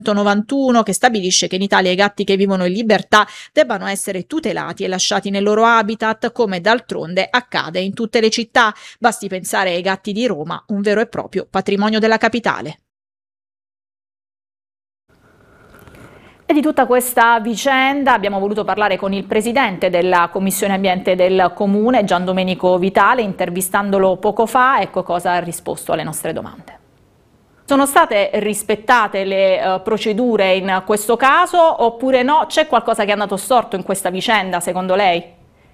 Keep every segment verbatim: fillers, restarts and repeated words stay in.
novantuno che stabilisce che in Italia i gatti che vivono in libertà debbano essere tutelati e lasciati nel loro habitat, come d'altronde accade in tutte le città. Basti pensare ai gatti di Roma, un vero e proprio patrimonio della capitale. E di tutta questa vicenda abbiamo voluto parlare con il presidente della Commissione Ambiente del Comune, Gian Domenico Vitale, intervistandolo poco fa. Ecco cosa ha risposto alle nostre domande. Sono state rispettate le uh, procedure in questo caso oppure no? C'è qualcosa che è andato storto in questa vicenda secondo lei?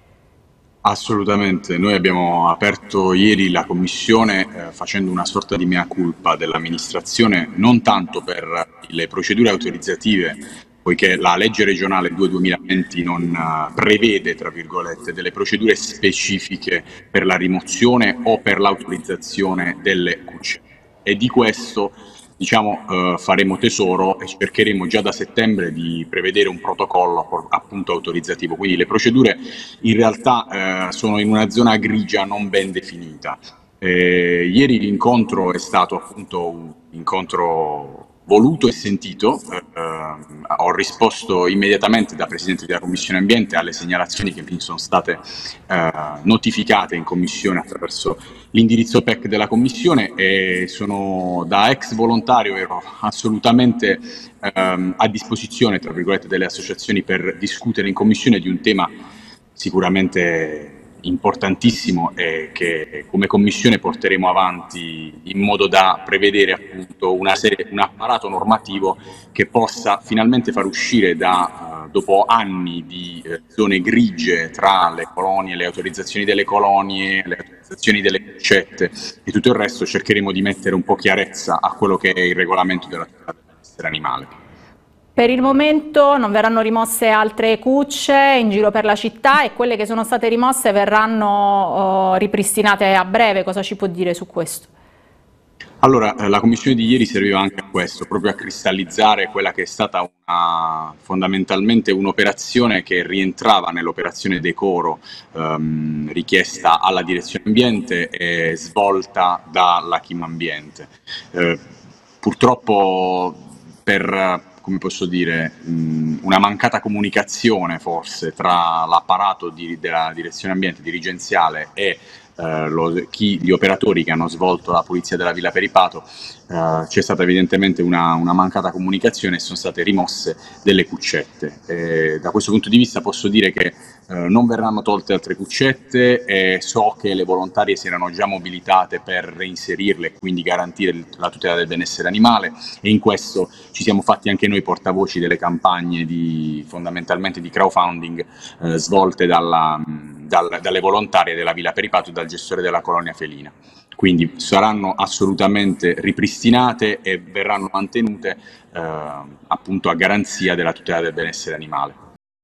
Assolutamente, noi abbiamo aperto ieri la commissione eh, facendo una sorta di mea culpa dell'amministrazione, non tanto per le procedure autorizzative, poiché la legge regionale due duemilaventi non uh, prevede, tra virgolette, delle procedure specifiche per la rimozione o per l'autorizzazione delle cucce. E di questo diciamo, eh, faremo tesoro e cercheremo già da settembre di prevedere un protocollo appunto autorizzativo. Quindi le procedure in realtà eh, sono in una zona grigia non ben definita. Eh, ieri l'incontro è stato appunto un incontro voluto e sentito, eh, ho risposto immediatamente da Presidente della Commissione Ambiente alle segnalazioni che mi sono state eh, notificate in Commissione attraverso l'indirizzo P E C della Commissione e sono da ex volontario ero assolutamente ehm, a disposizione tra virgolette delle associazioni per discutere in Commissione di un tema sicuramente importantissimo e che come Commissione porteremo avanti in modo da prevedere appunto una serie, un apparato normativo che possa finalmente far uscire da, uh, dopo anni di uh, zone grigie tra le colonie, le autorizzazioni delle colonie, le autorizzazioni delle cuccette e tutto il resto, cercheremo di mettere un po' chiarezza a quello che è il regolamento della tutela del benessere animale. Per il momento non verranno rimosse altre cucce in giro per la città e quelle che sono state rimosse verranno uh, ripristinate a breve. Cosa ci può dire su questo? Allora, eh, la commissione di ieri serviva anche a questo, proprio a cristallizzare quella che è stata una, fondamentalmente un'operazione che rientrava nell'operazione decoro ehm, richiesta alla direzione ambiente e svolta dalla Chim Ambiente. Eh, purtroppo per... come posso dire, mh, una mancata comunicazione forse tra l'apparato di, della direzione ambiente dirigenziale e eh, lo, chi, gli operatori che hanno svolto la pulizia della Villa Peripato, eh, c'è stata evidentemente una, una mancata comunicazione e sono state rimosse delle cuccette. E da questo punto di vista posso dire che eh, non verranno tolte altre cuccette e so che le volontarie si erano già mobilitate per reinserirle e quindi garantire la tutela del benessere animale e in questo ci siamo fatti anche noi portavoci delle campagne di, fondamentalmente di crowdfunding eh, svolte dalla, dal, dalle volontarie della Villa Peripato e dal gestore della colonia felina. Quindi saranno assolutamente ripristinate e verranno mantenute eh, appunto a garanzia della tutela del benessere animale.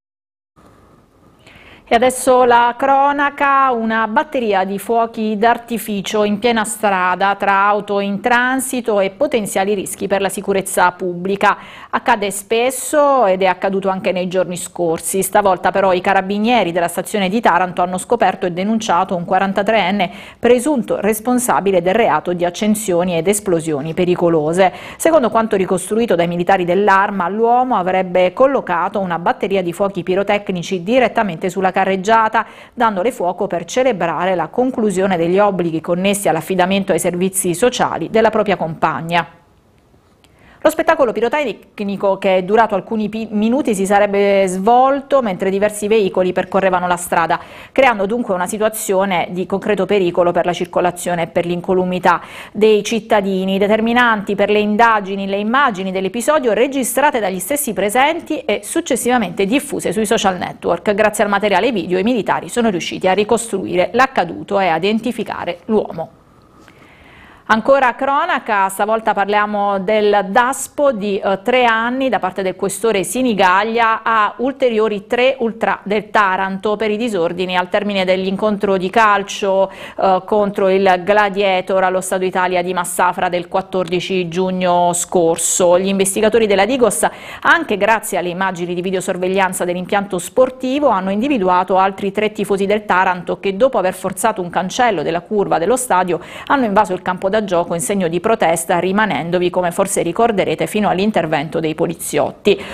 E adesso la cronaca, una batteria di fuochi d'artificio in piena strada tra auto in transito e potenziali rischi per la sicurezza pubblica. Accade spesso ed è accaduto anche nei giorni scorsi. Stavolta però i carabinieri della stazione di Taranto hanno scoperto e denunciato un quarantatreenne presunto responsabile del reato di accensioni ed esplosioni pericolose. Secondo quanto ricostruito dai militari dell'Arma, l'uomo avrebbe collocato una batteria di fuochi pirotecnici direttamente sulla carreggiata, dandole fuoco per celebrare la conclusione degli obblighi connessi all'affidamento ai servizi sociali della propria compagna. Lo spettacolo pirotecnico, che è durato alcuni minuti, si sarebbe svolto mentre diversi veicoli percorrevano la strada, creando dunque una situazione di concreto pericolo per la circolazione e per l'incolumità dei cittadini. Determinanti per le indagini le immagini dell'episodio registrate dagli stessi presenti e successivamente diffuse sui social network. Grazie al materiale video i militari sono riusciti a ricostruire l'accaduto e a identificare l'uomo. Ancora cronaca, stavolta parliamo del daspo di eh, tre anni da parte del questore Sinigaglia a ulteriori tre ultra del Taranto per i disordini al termine dell'incontro di calcio eh, contro il Gladiator allo Stadio Italia di Massafra del quattordici giugno scorso. Gli investigatori della Digos, anche grazie alle immagini di videosorveglianza dell'impianto sportivo, hanno individuato altri tre tifosi del Taranto che, dopo aver forzato un cancello della curva dello stadio, hanno invaso il campo da gioco in segno di protesta, rimanendovi, come forse ricorderete, fino all'intervento dei poliziotti.